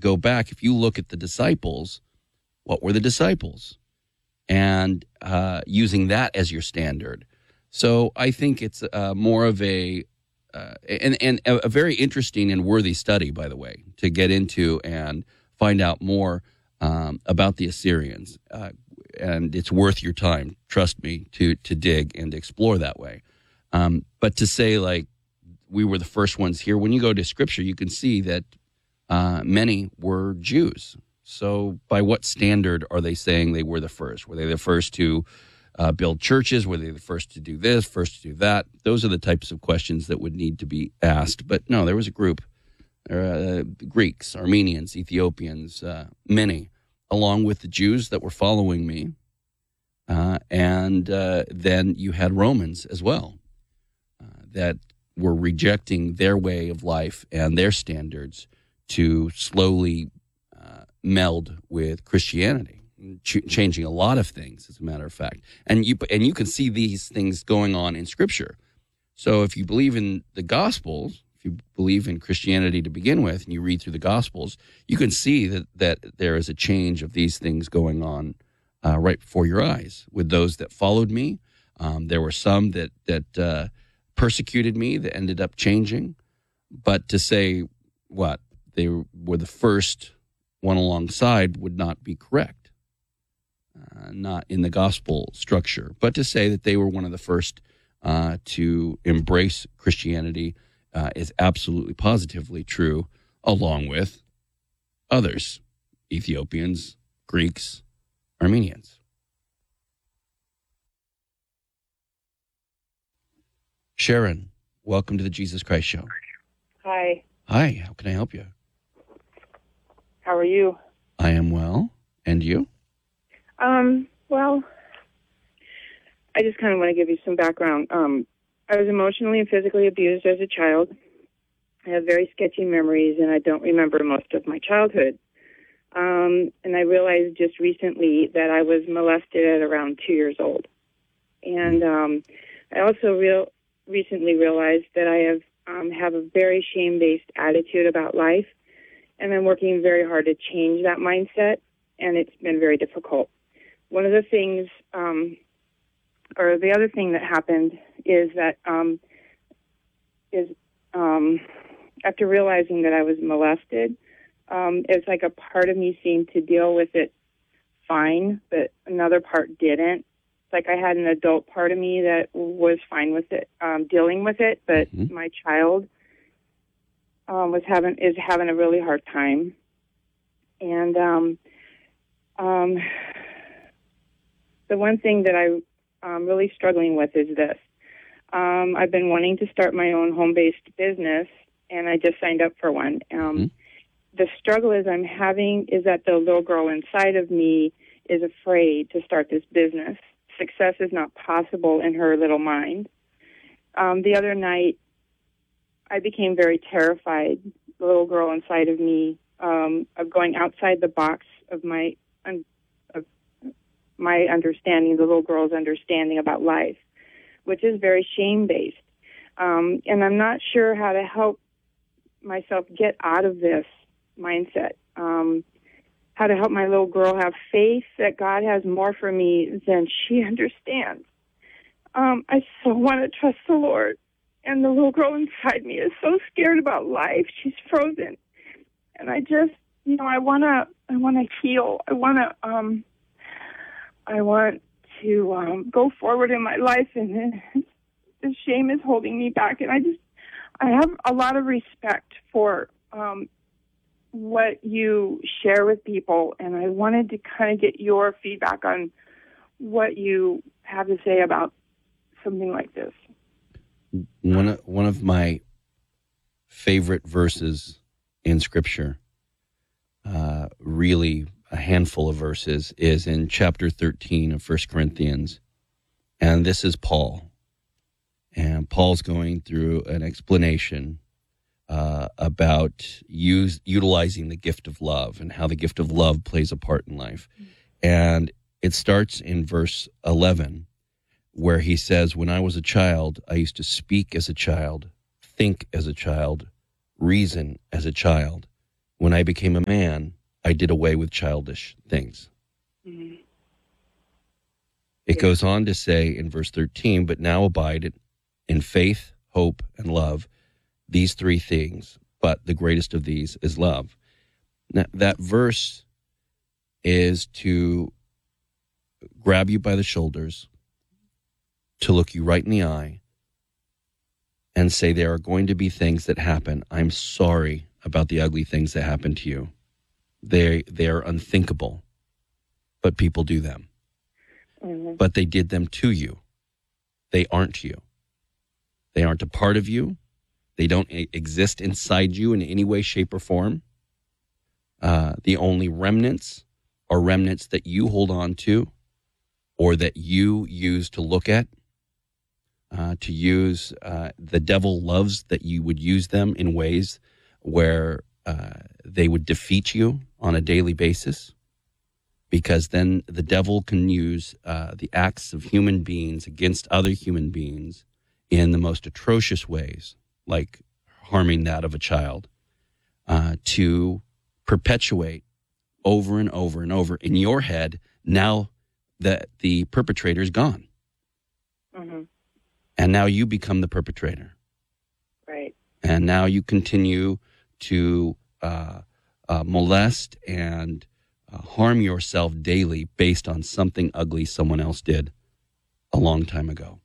go back, if you look at the disciples, what were the disciples? And using that as your standard. So I think it's more of a very interesting and worthy study, by the way, to get into and find out more about the Assyrians. And it's worth your time, trust me, to dig and explore that way. But to say, like, we were the first ones here, when you go to Scripture, you can see that many were Jews. So by what standard are they saying they were the first? Were they the first to build churches? Were they the first to do this, first to do that? Those are the types of questions that would need to be asked. But no, there was a group, Greeks, Armenians, Ethiopians, many, along with the Jews that were following me. And then you had Romans as well that were rejecting their way of life and their standards to slowly meld with Christianity, changing a lot of things, as a matter of fact. And you can see these things going on in Scripture. So if you believe in the Gospels, if you believe in Christianity to begin with, and you read through the Gospels, you can see that there is a change of these things going on right before your eyes. With those that followed me, there were some that persecuted me that ended up changing. But to say what they were the first one alongside would not be correct, not in the gospel structure. But to say that they were one of the first to embrace Christianity is absolutely positively true, along with others, Ethiopians, Greeks, Armenians. Sharon, welcome to the Jesus Christ Show. Hi. Hi, how can I help you? How are you? I am well. And you? Well, I just kind of want to give you some background. I was emotionally and physically abused as a child. I have very sketchy memories, and I don't remember most of my childhood. And I realized just recently that I was molested at around 2 years old. And I also recently realized that I have a very shame-based attitude about life, and I'm working very hard to change that mindset, and it's been very difficult. One of the things, or the other thing that happened is that after realizing that I was molested, it's like a part of me seemed to deal with it fine, but another part didn't. It's like I had an adult part of me that was fine with it, dealing with it, but my child is having a really hard time. And the one thing that I'm really struggling with is this. I've been wanting to start my own home-based business, and I just signed up for one. The struggle I'm having is that the little girl inside of me is afraid to start this business. Success is not possible in her little mind. The other night, I became very terrified, the little girl inside of me, of going outside the box of my understanding, the little girl's understanding about life, which is very shame-based. And I'm not sure how to help myself get out of this mindset, how to help my little girl have faith that God has more for me than she understands. I so want to trust the Lord, and the little girl inside me is so scared about life. She's frozen, and I just, I want to heal. I want to go forward in my life, and the shame is holding me back. And I have a lot of respect for what you share with people, and I wanted to kind of get your feedback on what you have to say about something like this. One of my favorite verses in Scripture, really a handful of verses, is in chapter 13 of 1 Corinthians. And this is Paul. And Paul's going through an explanation about utilizing the gift of love and how the gift of love plays a part in life. And it starts in verse 11, where he says, when I was a child, I used to speak as a child, think as a child, reason as a child. When I became a man, I did away with childish things. Mm-hmm. It goes on to say in verse 13, but now abide in faith, hope, and love, these three things, but the greatest of these is love. Now, that verse is to grab you by the shoulders, to look you right in the eye, and say there are going to be things that happen. I'm sorry about the ugly things that happen to you. They are unthinkable, but people do them. Mm-hmm. But they did them to you. They aren't you. They aren't a part of you. They don't exist inside you in any way, shape, or form. The only remnants are remnants that you hold on to or that you use to look at, to use. The devil loves that you would use them in ways where they would defeat you on a daily basis, because then the devil can use the acts of human beings against other human beings in the most atrocious ways, like harming that of a child, to perpetuate over and over and over in your head now that the perpetrator is gone. Mm-hmm. And now you become the perpetrator. Right. And now you continue to molest and harm yourself daily based on something ugly someone else did a long time ago.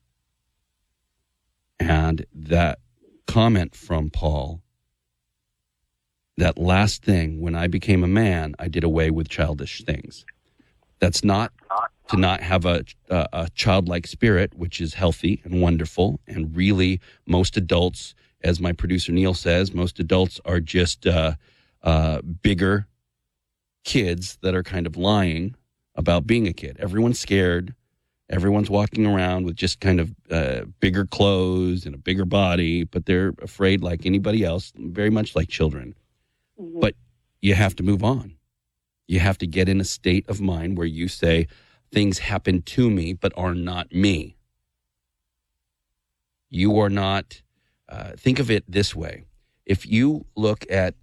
And that comment from Paul, that last thing, when I became a man, I did away with childish things. That's not to not have a childlike spirit, which is healthy and wonderful. And really, most adults, as my producer Neil says, most adults are just bigger kids that are kind of lying about being a kid. Everyone's scared. Everyone's walking around with just kind of bigger clothes and a bigger body, but they're afraid like anybody else, very much like children. Mm-hmm. But you have to move on. You have to get in a state of mind where you say, things happen to me, but are not me. You are not, think of it this way. If you look at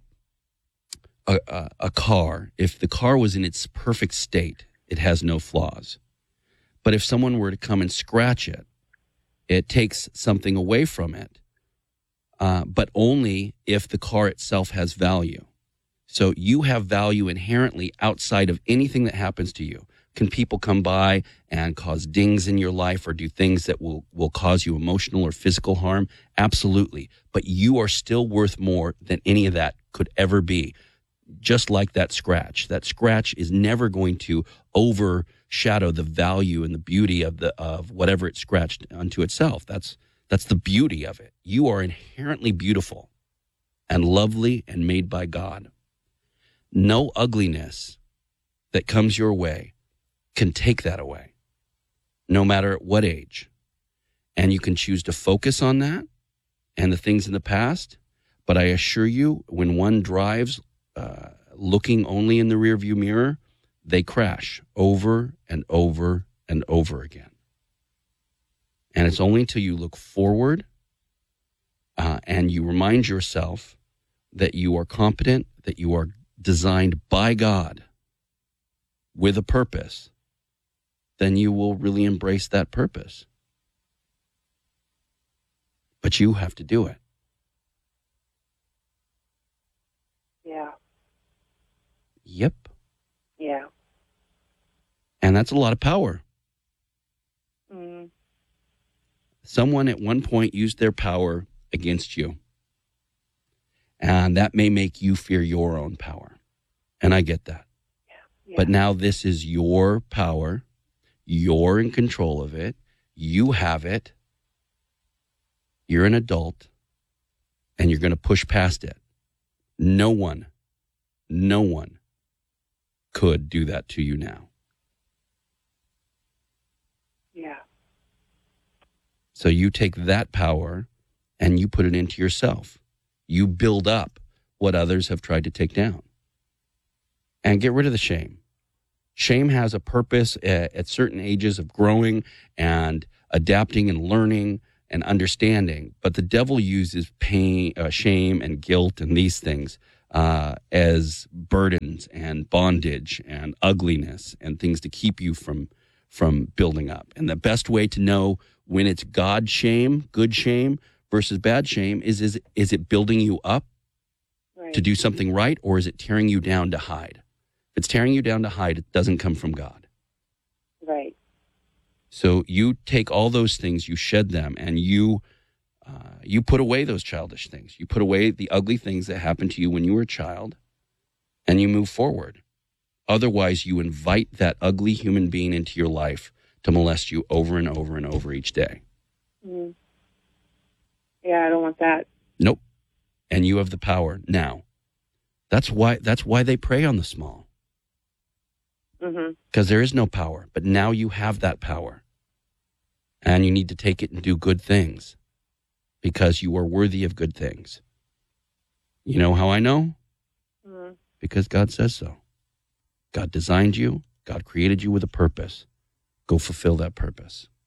a car, if the car was in its perfect state, it has no flaws. But if someone were to come and scratch it, it takes something away from it, but only if the car itself has value. So you have value inherently outside of anything that happens to you. Can people come by and cause dings in your life or do things that will cause you emotional or physical harm? Absolutely. But you are still worth more than any of that could ever be. Just like that scratch. That scratch is never going to overshadow the value and the beauty of whatever it scratched unto itself. That's the beauty of it. You are inherently beautiful and lovely and made by God. No ugliness that comes your way can take that away, no matter at what age. And you can choose to focus on that and the things in the past. But I assure you, when one drives looking only in the rearview mirror, they crash over and over and over again. And it's only until you look forward and you remind yourself that you are competent, that you are designed by God with a purpose, then you will really embrace that purpose. But you have to do it. Yeah. Yep. Yeah. And that's a lot of power. Mm-hmm. Someone at one point used their power against you. And that may make you fear your own power. And I get that. Yeah. But now this is your power. You're in control of it. You have it. You're an adult. And you're going to push past it. No one could do that to you now. Yeah. So you take that power and you put it into yourself. You build up what others have tried to take down. And get rid of the shame. Shame has a purpose at certain ages of growing and adapting and learning and understanding. But the devil uses pain, shame and guilt and these things as burdens and bondage and ugliness and things to keep you from building up. And the best way to know when it's God shame, good shame versus bad shame is it building you up to do something right, or is it tearing you down to hide? If it's tearing you down to hide, it doesn't come from God. Right. So you take all those things, you shed them, and you put away those childish things. You put away the ugly things that happened to you when you were a child, and you move forward. Otherwise, you invite that ugly human being into your life to molest you over and over and over each day. Mm. Yeah, I don't want that. Nope. And you have the power now. That's why they prey on the small. Because there is no power. But now you have that power. And you need to take it and do good things. Because you are worthy of good things. You know how I know? Because God says so. God designed you. God created you with a purpose. Go fulfill that purpose.